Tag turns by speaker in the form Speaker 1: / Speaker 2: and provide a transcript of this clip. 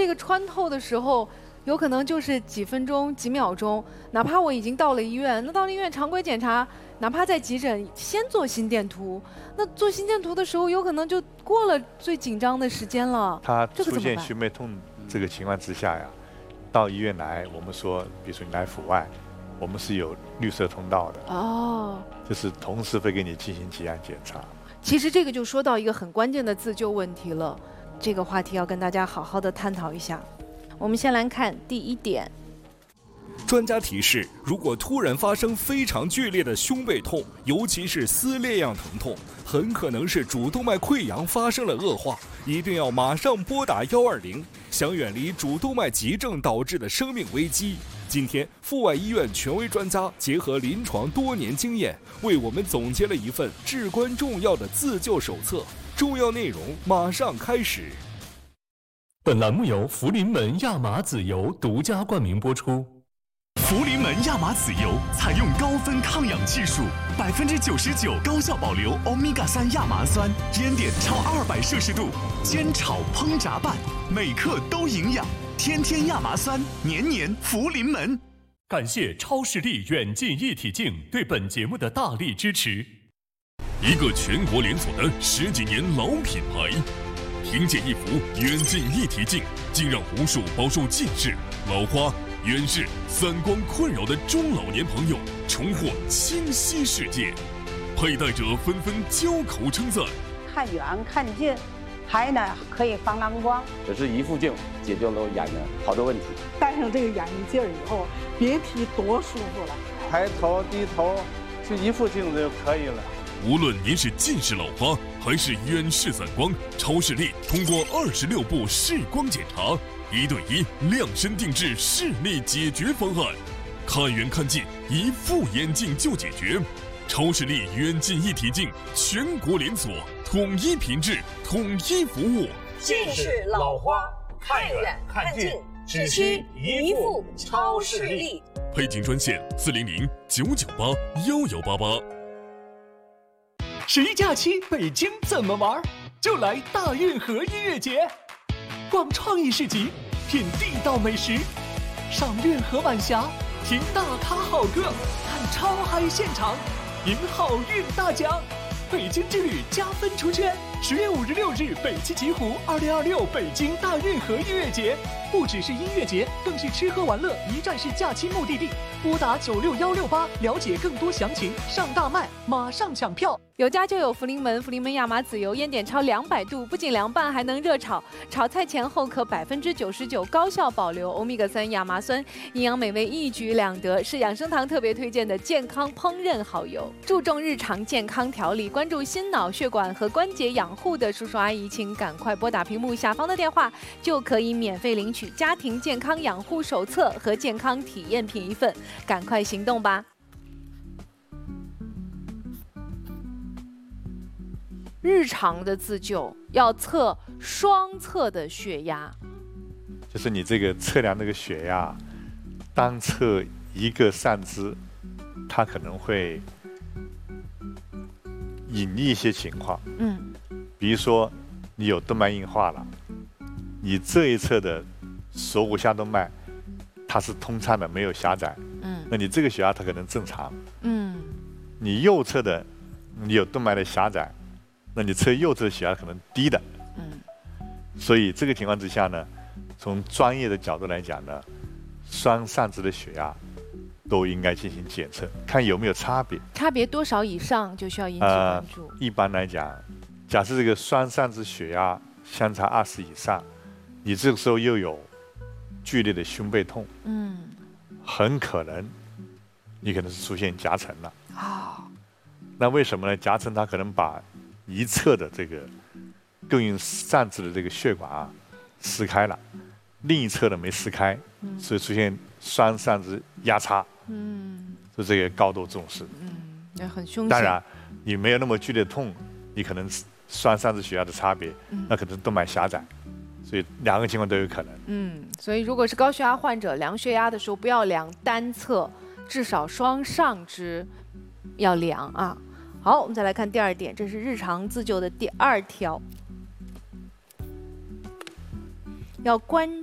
Speaker 1: 这个穿透的时候，有可能就是几分钟、几秒钟，哪怕我已经到了医院，那到了医院常规检查，哪怕在急诊先做心电图，那做心电图的时候，有可能就过了最紧张的时间了。
Speaker 2: 他出现胸背痛这个情况之下呀，到医院来，我们说，比如说你来阜外，我们是有绿色通道的哦，就是同时会给你进行几样检查。
Speaker 1: 其实这个就说到一个很关键的自救问题了，这个话题要跟大家好好的探讨一下。我们先来看第一点。
Speaker 3: 专家提示，如果突然发生非常剧烈的胸背痛，尤其是撕裂样疼痛，很可能是主动脉溃疡发生了恶化，一定要马上拨打120，想远离主动脉急症导致的生命危机。今天，阜外医院权威专家结合临床多年经验，为我们总结了一份至关重要的自救手册。重要内容马上开始。
Speaker 4: 本栏目由福临门亚麻籽油独家冠名播出。
Speaker 5: 福临门亚麻籽油采用高分抗氧技术，99%高效保留欧米伽3亚麻酸，烟点超200摄氏度，煎炒烹炸拌，每克都营养。天天亚麻酸，年年福临门。
Speaker 4: 感谢超视力远近一体镜对本节目的大力支持。
Speaker 6: 一个全国连锁的10几年老品牌，凭借一副远近一体镜，竟让无数饱受近视、老花、远视、散光困扰的中老年朋友重获清晰世界，佩戴者纷纷交口称赞。
Speaker 7: 看远看近，还呢可以防蓝光。
Speaker 8: 这是一副镜解决了我眼的好多问题。
Speaker 9: 戴上这个眼镜以后，别提多舒服了。
Speaker 10: 抬头低头，就一副镜子就可以了。
Speaker 6: 无论您是近视老花还是远视散光，超视力通过26步视光检查，1对1量身定制视力解决方案，看远看近，一副眼镜就解决。超视力远近一体镜全国连锁，统一品质，统一服务。
Speaker 11: 近视老花，看远看近，只需一副超视力。
Speaker 6: 配镜专线400-998-1188。
Speaker 12: 十一假期北京怎么玩？就来大运河音乐节，逛创意市集，品地道美食，赏运河晚霞，听大咖好歌，看超嗨现场，赢好运大奖。北京之旅加分出圈，10月5日、6日北汽极狐2026北京大运河音乐节，不只是音乐节，更是吃喝玩乐一站式假期目的地。拨打96168了解更多详情，上大麦马上抢票。
Speaker 1: 有家就有福临门，福临门亚麻籽油烟点超200度，不仅凉拌，还能热炒，炒菜前后可99%高效保留欧米伽3亚麻酸，营养美味一举两得，是养生堂特别推荐的健康烹饪好油。注重日常健康调理，关注心脑血管和关节养护的叔叔阿姨，请赶快拨打屏幕下方的电话，就可以免费领取家庭健康养护手册和健康体验品1份，赶快行动吧！日常的自救要测双侧的血压，
Speaker 2: 就是你这个测量这个血压，单测一个上肢，它可能会隐匿一些情况。比如说你有动脉硬化了，你这一侧的锁骨下动脉它是通畅的，没有狭窄。那你这个血压它可能正常。你右侧的你有动脉的狭窄。那你测右侧血压可能低的，所以这个情况之下呢，从专业的角度来讲呢，双上肢的血压都应该进行检测，看有没有差别。
Speaker 1: 差别多少以上就需要引起关注。
Speaker 2: 一般来讲，假设这个双上肢血压相差20以上，你这个时候又有剧烈的胸背痛，很可能你可能是出现夹层了。那为什么呢？夹层它可能把一侧的这个供应上肢的这个血管啊撕开了，另一侧的没撕开，所以出现双上肢压差。所以这个高度重视。
Speaker 1: 也很凶险。
Speaker 2: 当然，你没有那么剧烈的痛，你可能双上肢血压的差别，那可能动脉狭窄，所以2个情况都有可能。
Speaker 1: 所以如果是高血压患者，量血压的时候不要量单侧，至少双上肢要量啊。好，我们再来看第2点，这是日常自救的第2条，要关